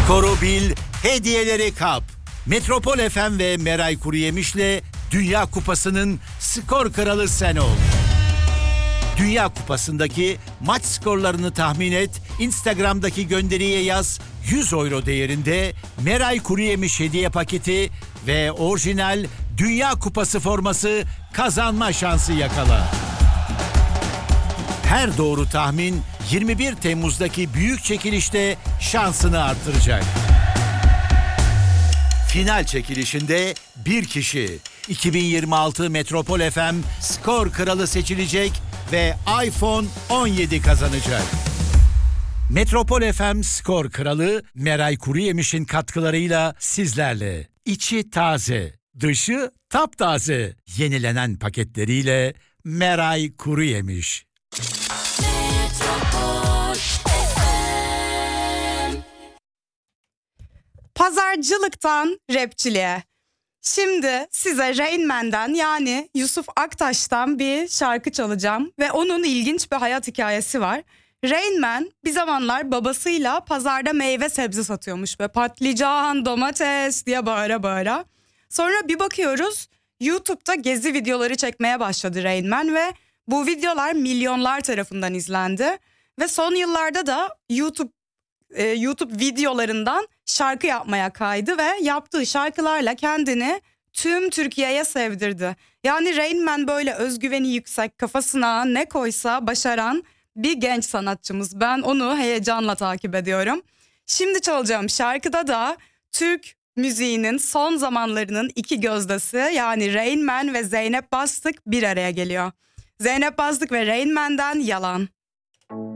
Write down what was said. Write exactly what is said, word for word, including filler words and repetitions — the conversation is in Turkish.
Skoru bil, hediyeleri kap. Metropol F M ve Meray Kuruyemiş'le Dünya Kupası'nın skor kralı sen ol. Dünya Kupası'ndaki maç skorlarını tahmin et, Instagram'daki gönderiye yaz, yüz euro değerinde Meray Kuruyemiş hediye paketi ve orijinal Dünya Kupası forması kazanma şansı yakala. Her doğru tahmin yirmi bir Temmuz'daki büyük çekilişte şansını artıracak. Final çekilişinde bir kişi iki bin yirmi altı Metropol F M skor kralı seçilecek ve iPhone on yedi kazanacak. Metropol F M skor kralı Meray Kuruyemiş'in katkılarıyla sizlerle. İçi taze, dışı taptaze. Yenilenen paketleriyle Meray Kuruyemiş. Pazarcılıktan rapçiliğe. Şimdi size Rain Man'den yani Yusuf Aktaş'tan bir şarkı çalacağım ve onun ilginç bir hayat hikayesi var. Rain Man bir zamanlar babasıyla pazarda meyve sebze satıyormuş ve patlıcan, domates diye bağıra bağıra. Sonra bir bakıyoruz YouTube'da gezi videoları çekmeye başladı Rain Man ve bu videolar milyonlar tarafından izlendi. Ve son yıllarda da YouTube e, YouTube videolarından şarkı yapmaya kaydı ve yaptığı şarkılarla kendini tüm Türkiye'ye sevdirdi. Yani Rain Man böyle özgüveni yüksek, kafasına ne koysa başaran bir genç sanatçımız. Ben onu heyecanla takip ediyorum. Şimdi çalacağım şarkıda da Türk müziğinin son zamanlarının iki gözdesi yani Rain Man ve Zeynep Bastık bir araya geliyor. Zeynep Bastık ve Rain Man'den Yalan.